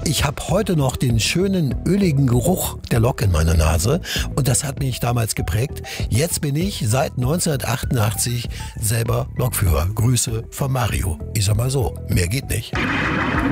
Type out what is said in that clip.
Ich habe heute noch den schönen, öligen Geruch der Lok in meiner Nase und das hat mich damals geprägt. Jetzt bin ich seit 1988 selber Lokführer. Grüße von Mario. Ich sag mal so, mehr geht nicht.